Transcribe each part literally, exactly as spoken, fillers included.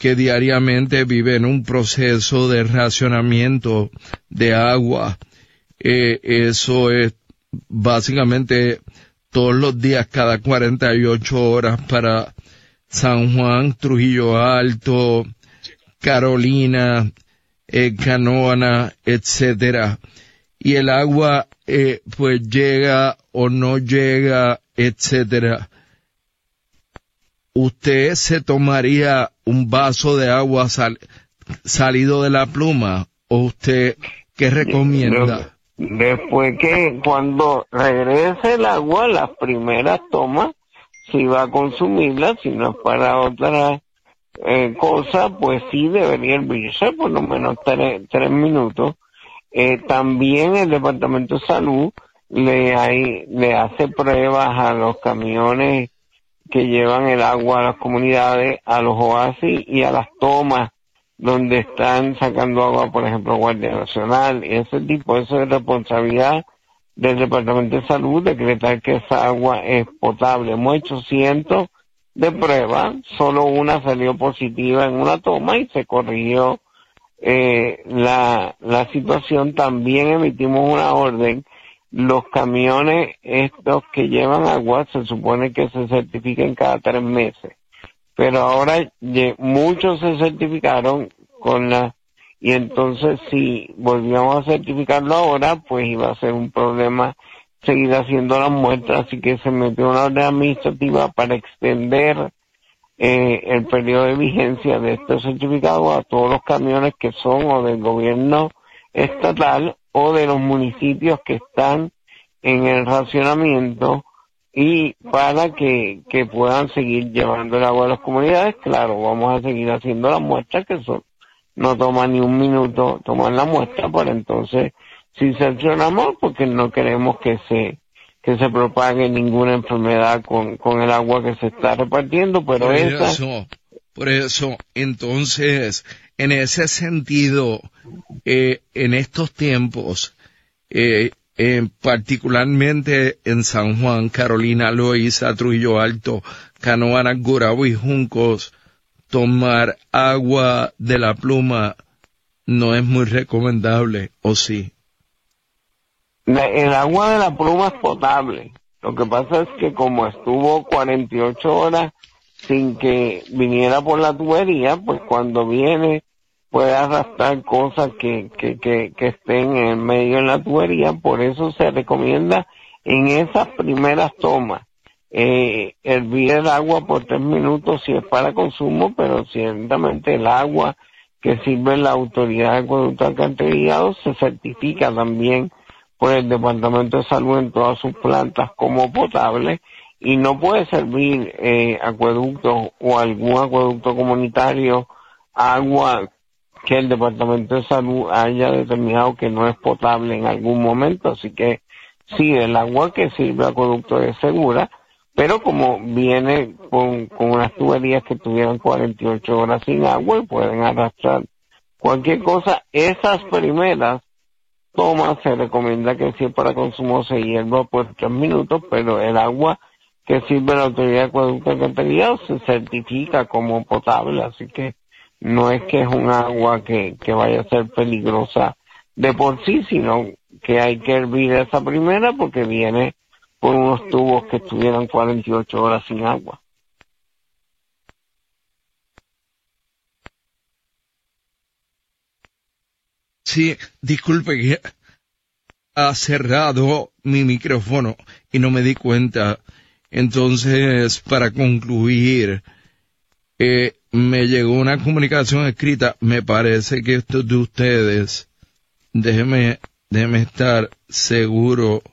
que diariamente vive en un proceso de racionamiento de agua. Eh, eso es básicamente todos los días, cada cuarenta y ocho horas para San Juan, Trujillo Alto, Carolina, eh, Canóvana, etcétera. Y el agua, eh, pues llega o no llega, etcétera. ¿Usted se tomaría un vaso de agua sal, salido de la pluma? ¿O usted qué recomienda? Después que cuando regrese el agua, las primeras tomas, si va a consumirla, si no es para otra eh, cosa, pues sí debería hervirse por lo menos tres, tres minutos. Eh, también el Departamento de Salud le, hay, le hace pruebas a los camiones que llevan el agua a las comunidades, a los oasis y a las tomas donde están sacando agua, por ejemplo, Guardia Nacional, y ese tipo, eso es responsabilidad del Departamento de Salud, decretar que esa agua es potable. Hemos hecho cientos de pruebas, solo una salió positiva en una toma y se corrigió eh, la, la situación. También emitimos una orden. Los camiones estos que llevan agua se supone que se certifiquen cada tres meses. Pero ahora muchos se certificaron con la, y entonces si volvíamos a certificarlo ahora, pues iba a ser un problema seguir haciendo las muestras, así que se metió una orden administrativa para extender eh, el periodo de vigencia de estos certificados a todos los camiones que son o del gobierno estatal o de los municipios que están en el racionamiento, y para que, que puedan seguir llevando el agua a las comunidades. Claro, vamos a seguir haciendo las muestras, que son, no toma ni un minuto tomar la muestra, para entonces si sancionamos, porque no queremos que se que se propague ninguna enfermedad con, con el agua que se está repartiendo, pero por esa... Eso, por eso, entonces, en ese sentido, eh, en estos tiempos, eh, Eh, particularmente en San Juan, Carolina, Loíza, Trujillo Alto, Canóvana, Gurabo y Juncos, tomar agua de la pluma no es muy recomendable, ¿o sí? El agua de la pluma es potable. Lo que pasa es que como estuvo cuarenta y ocho horas sin que viniera por la tubería, pues cuando viene puede arrastrar cosas que, que, que, que estén en medio de la tubería. Por eso se recomienda en esas primeras tomas eh, hervir el agua por tres minutos si es para consumo, pero ciertamente el agua que sirve la Autoridad de Acueducto Alcantarillado se certifica también por el Departamento de Salud en todas sus plantas como potable, y no puede servir eh, acueductos o algún acueducto comunitario agua que el Departamento de Salud haya determinado que no es potable en algún momento. Así que sí, el agua que sirve acueducto es segura, pero como viene con, con unas tuberías que tuvieron cuarenta y ocho horas sin agua y pueden arrastrar cualquier cosa, esas primeras tomas se recomienda que si es para consumo se hierva por tres minutos, pero el agua que sirve la Autoridad de Acueducto Alcantarillado se certifica como potable, así que no es que es un agua que, que vaya a ser peligrosa de por sí, sino que hay que hervir esa primera porque viene por unos tubos que estuvieron cuarenta y ocho horas sin agua. Sí, disculpe que ha cerrado mi micrófono y no me di cuenta. Entonces, para concluir, eh, me llegó una comunicación escrita, me parece que esto es de ustedes. Déjeme, déjeme estar seguro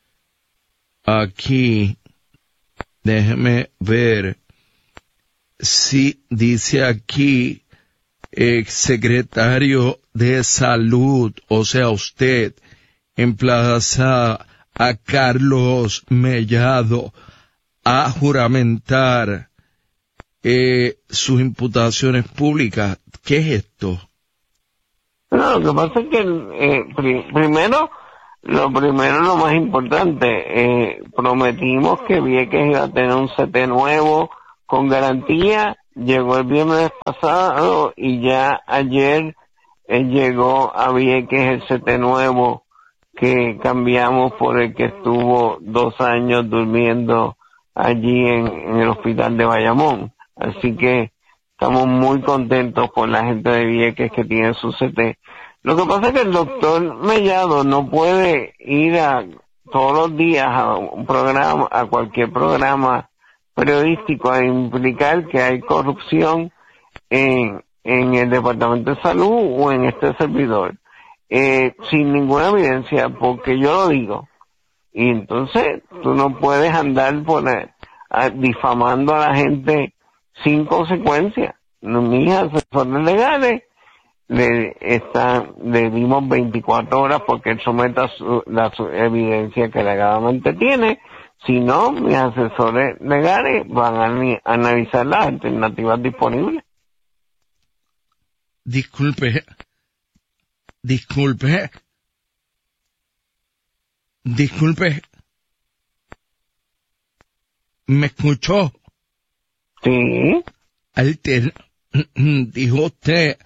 aquí. Déjeme ver si dice aquí, eh, secretario de Salud, o sea, usted, emplaza a Carlos Mellado a juramentar Eh, sus imputaciones públicas. ¿Qué es esto? No, lo que pasa es que eh, pri- primero, lo primero, lo más importante, eh, prometimos que Vieques iba a tener un C T nuevo con garantía llegó el viernes pasado y ya ayer eh, llegó a Vieques el C T nuevo que cambiamos por el que estuvo dos años durmiendo allí en, en el hospital de Bayamón. Así que estamos muy contentos por la gente de Vieques que tiene su C T. Lo que pasa es que el doctor Mellado no puede ir a todos los días a un programa, a cualquier programa periodístico a implicar que hay corrupción en, en el Departamento de Salud o en este servidor, eh, sin ninguna evidencia, porque yo lo digo. Y entonces tú no puedes andar por a, difamando a la gente sin consecuencia. Mis asesores legales le están, le dimos veinticuatro horas porque él someta su, la su evidencia que legalmente tiene. Si no, mis asesores legales van a, ni, a analizar las alternativas disponibles. Disculpe, disculpe, disculpe, ¿me escuchó? Sí. Alter, dijo usted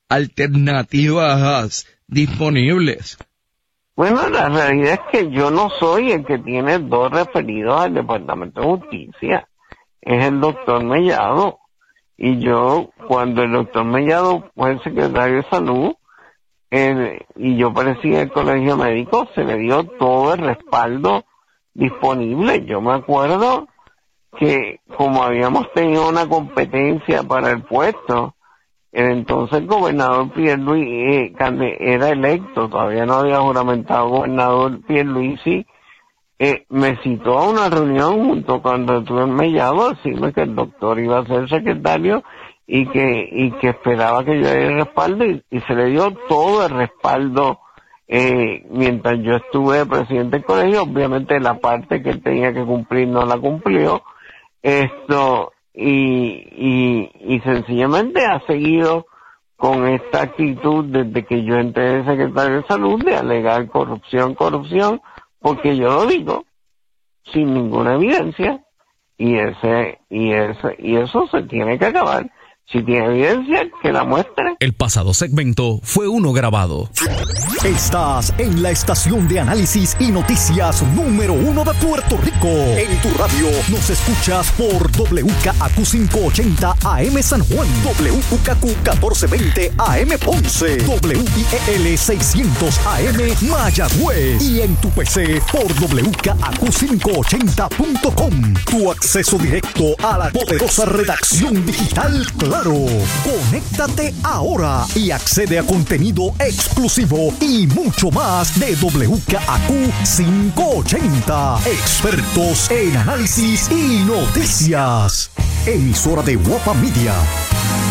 alternativas disponibles. Bueno, la realidad es que yo no soy el que tiene dos referidos al Departamento de Justicia. Es el doctor Mellado. Y yo, cuando el doctor Mellado fue el secretario de Salud, él, y yo parecía el colegio médico, se le dio todo el respaldo disponible. Yo me acuerdo que como habíamos tenido una competencia para el puesto, el entonces gobernador Pierluisi eh, era electo, todavía no había juramentado gobernador Pierluisi, eh, me citó a una reunión junto con el doctor Mellado a decirme que el doctor iba a ser secretario y que y que esperaba que yo diera el respaldo y, y se le dio todo el respaldo eh, mientras yo estuve presidente del colegio. Obviamente la parte que él tenía que cumplir no la cumplió, esto y, y, y sencillamente ha seguido con esta actitud desde que yo entré de secretario de Salud de alegar corrupción, corrupción, porque yo lo digo sin ninguna evidencia y ese y ese y eso se tiene que acabar. Si tiene evidencia, que la muestre. El pasado segmento fue uno grabado. Estás en la estación de análisis y noticias número uno de Puerto Rico. En tu radio nos escuchas por W K A Q quinientos ochenta A M San Juan, W K A Q catorce veinte A M Ponce, W I E L seiscientos A M Mayagüez y en tu P C por W K A Q quinientos ochenta punto com. Tu acceso directo a la poderosa redacción digital Claro. Conéctate ahora y accede a contenido exclusivo y mucho más de W K A Q quinientos ochenta. Expertos en análisis y noticias. Emisora de Guapa Media.